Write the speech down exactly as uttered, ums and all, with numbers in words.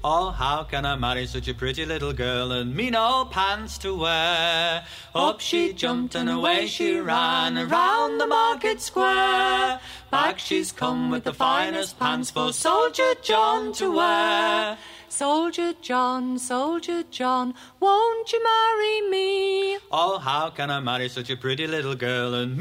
Oh, how can I marry such a pretty little girl and me no pants to wear? Up she jumped and away she ran around the market square. Back she's come with the finest pants for Soldier John to wear. Soldier John, Soldier John, won't you marry me? Oh, how can I marry such a pretty little girl and